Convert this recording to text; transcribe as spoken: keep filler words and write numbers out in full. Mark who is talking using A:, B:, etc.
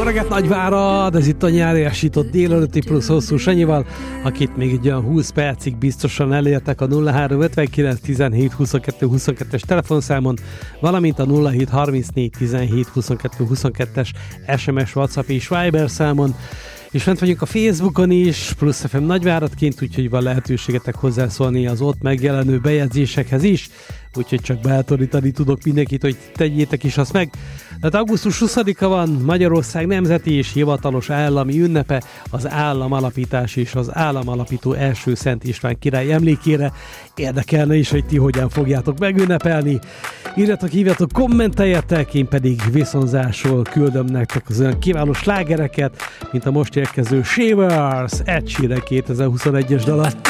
A: Jó reggelt, Nagyvárad! Ez itt a nyári esított délelőtti plusz hosszú Sanyival, akit még egy olyan húsz percig biztosan elértek a nulla három ötvenkilenc tizenhét huszonkettő huszonkettes telefonszámon, valamint a nulla hét harmincnégy tizenhét huszonkettő huszonkettes es em es, WhatsApp és Viber számon, és fent vagyunk a Facebookon is, plusz ef em Nagyváradként, úgyhogy van lehetőségetek hozzászólni az ott megjelenő bejegyzésekhez is, úgyhogy csak bátorítani tudok mindenkit, hogy tegyétek is azt meg. Tehát augusztus huszadika van, Magyarország nemzeti és hivatalos állami ünnepe, az államalapítás és az államalapító első Szent István király emlékére. Érdekelne is, hogy ti hogyan fogjátok megünnepelni. Írjatok, hívjatok, kommenteljetek, én pedig viszonzásról küldöm nektek az olyan kiváló slágereket, mint a most érkező Shivers, Ed Sheeran kétezer-huszonegyes dala.